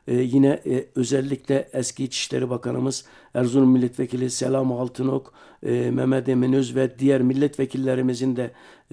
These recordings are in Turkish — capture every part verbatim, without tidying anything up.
E, yine e, özellikle eski İçişleri Bakanımız Erzurum Milletvekili Selam Altınok, e, Mehmet Eminöz ve diğer milletvekillerimizin de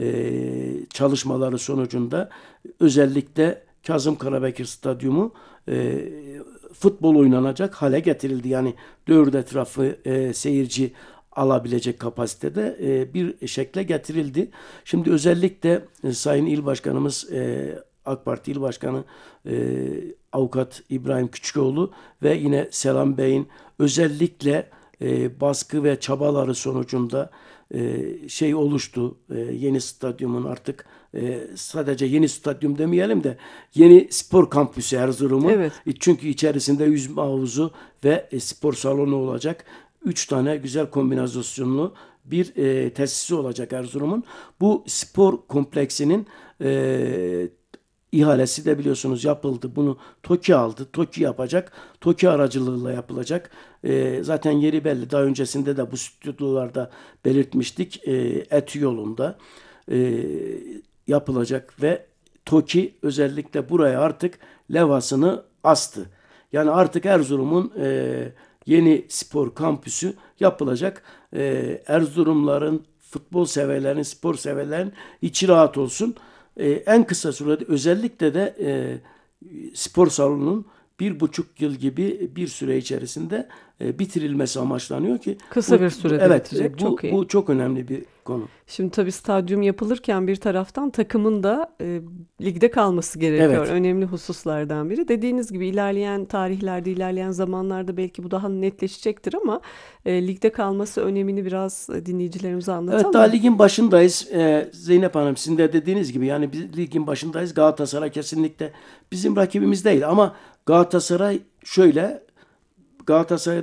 e, çalışmaları sonucunda özellikle Kazım Karabekir Stadyumu e, futbol oynanacak hale getirildi. Yani dört etrafı e, seyirci alabilecek kapasitede e, bir şekle getirildi. Şimdi özellikle e, Sayın İl Başkanımız e, AK Parti İl Başkanı e, Avukat İbrahim Küçükoğlu ve yine Selam Bey'in özellikle e, baskı ve çabaları sonucunda e, şey oluştu. E, yeni stadyumun artık e, sadece yeni stadyum demeyelim de yeni spor kampüsü Erzurum'un. Evet. E, çünkü içerisinde yüzme havuzu ve e, spor salonu olacak. Üç tane güzel kombinasyonlu bir e, tesisi olacak Erzurum'un. Bu spor kompleksinin e, ihalesi de biliyorsunuz yapıldı. Bunu TOKİ aldı. TOKİ yapacak. TOKİ aracılığıyla yapılacak. E, zaten yeri belli. Daha öncesinde de bu stüdyolarda belirtmiştik. E, ETÜ yolunda e, yapılacak ve TOKİ özellikle buraya artık levhasını astı. Yani artık Erzurum'un e, yeni spor kampüsü yapılacak. E, Erzurumların, futbol severlerin, spor severlerin içi rahat olsun. E, en kısa sürede özellikle de e, spor salonunun bir buçuk yıl gibi bir süre içerisinde e, bitirilmesi amaçlanıyor ki Kısa bu, bir bu sürede evet bitecek. e, bu Çok iyi. bu çok önemli bir konu. Şimdi tabii stadyum yapılırken bir taraftan takımın da e, ligde kalması gerekiyor. Evet. Önemli hususlardan biri. Dediğiniz gibi ilerleyen tarihlerde, ilerleyen zamanlarda belki bu daha netleşecektir ama e, ligde kalması önemini biraz e, dinleyicilerimize Evet, daha anlatalım. ligin başındayız. Ee, Zeynep Hanım sizin de dediğiniz gibi yani biz ligin başındayız. Galatasaray kesinlikle bizim rakibimiz değil ama Galatasaray şöyle Galatasaray